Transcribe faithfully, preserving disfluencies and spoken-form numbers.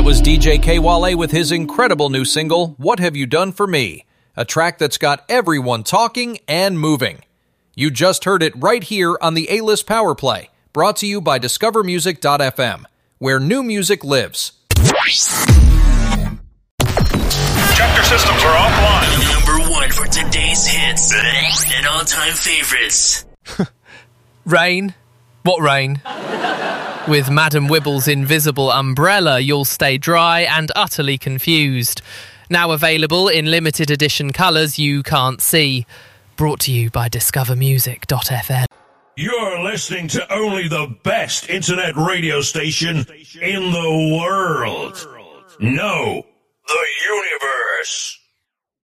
was D J K-Wale with his incredible new single, What Have You Done For Me? A track that's got everyone talking and moving. You just heard it right here on the A-List Power Play, brought to you by Discover Music dot f m, where new music lives. Chapter systems are offline. Number one for today's hits and all-time favorites. Rain? What rain? With Madam Wibble's invisible umbrella, you'll stay dry and utterly confused. Now available in limited edition colours you can't see. Brought to you by Discover Music dot f m. You're listening to only the best internet radio station in the world. No, the universe.